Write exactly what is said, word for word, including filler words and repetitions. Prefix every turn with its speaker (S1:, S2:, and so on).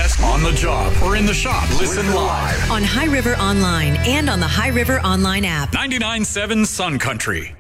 S1: podcast, on the job, or in the shop. Listen live
S2: on High River Online and on the High River Online app.
S1: ninety-nine point seven Sun Country.